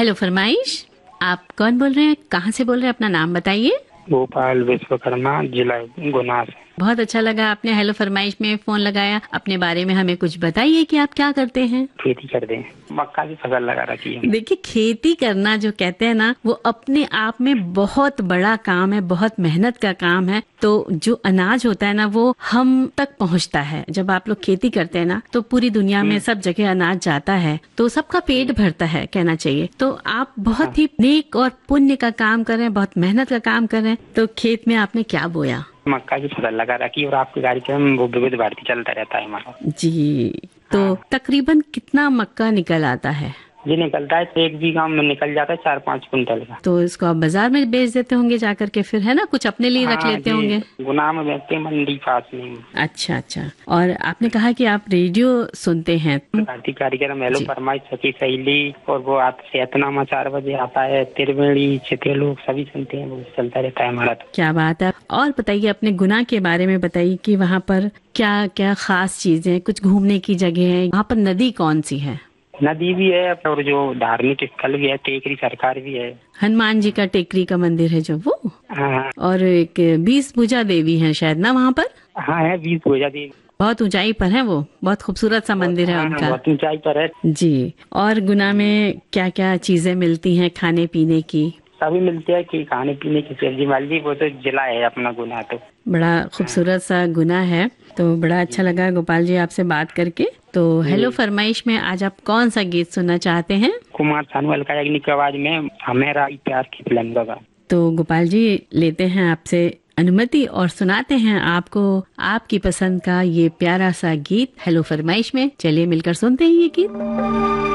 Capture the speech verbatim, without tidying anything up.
Hello फरमाइश, आप कौन बोल रहे हैं, कहाँ से बोल रहे हैं, अपना नाम बताइए। भोपाल विश्वकर्मा जिला गुना से। बहुत अच्छा लगा आपने हेलो फरमाइश में फोन लगाया। अपने बारे में हमें कुछ बताइए कि आप क्या करते हैं। खेती करते हैं, मक्का की फसल लगा रखी है। देखिए, खेती करना जो कहते हैं ना, वो अपने आप में बहुत बड़ा काम है, बहुत मेहनत का काम है। तो जो अनाज होता है ना, वो हम तक पहुंचता है। जब आप लोग खेती करते हैं ना, तो पूरी दुनिया में सब जगह अनाज जाता है, तो सबका पेट भरता है कहना चाहिए। तो आप बहुत ही नेक और पुण्य का काम कर रहे हैं, बहुत मेहनत का काम कर रहे हैं। तो खेत में आपने क्या बोया? मक्का की फसल लगा रखी और आपके कार्यक्रम वो विविध भारती चलता रहता है हमारा। जी, तो तकरीबन कितना मक्का निकल आता है? जी निकलता है, एक बीघा में निकल जाता है चार पाँच कुंटल का। तो इसको आप बाजार में बेच देते होंगे जाकर के, फिर है ना, कुछ अपने लिए रख हाँ लेते जी, होंगे। गुना में बेचते हैं, मंडी पास में। अच्छा अच्छा। और आपने कहा कि आप रेडियो सुनते हैं। भारती कार्यक्रम हेलो फरमाइश, सखी सहेली, और वो आप सेहतनामा चार बजे आता है, त्रिवेणी क्षेत्रीय लोग सभी सुनते हैं, वो चलता रहता है हमारा। तो क्या बात है। और बताइए अपने गुना के बारे में बताइए कि वहाँ पर क्या क्या खास चीजें, कुछ घूमने की जगह है, वहाँ पर नदी कौन सी है? नदी भी है और जो धार्मिक स्थल भी है, टेकरी सरकार भी है। हनुमान जी का टेकरी का मंदिर है जो वो, हाँ और एक बीस भुजा देवी है शायद ना वहाँ पर। हाँ है, बीस भुजा देवी, बहुत ऊंचाई पर है वो, बहुत खूबसूरत सा मंदिर है हाँ, उनका। बहुत ऊंचाई पर है जी। और गुना में क्या क्या चीजें मिलती हैं खाने पीने की? सभी मिलते हैं कि खाने पीने की सब्जी वाली, वो तो जिला है अपना गुना। तो बड़ा खूबसूरत सा गुना है। तो बड़ा अच्छा लगा गोपाल जी आपसे बात करके। तो हेलो फरमाइश में आज आप कौन सा गीत सुनना चाहते हैं? कुमार सानू अलका याग्निक की आवाज में हमेरा प्यार की फिल्म का। तो गोपाल जी लेते हैं आपसे अनुमति और सुनाते हैं आपको आपकी पसंद का ये प्यारा सा गीत हेलो फरमाइश में। चलिए मिलकर सुनते हैं ये गीत।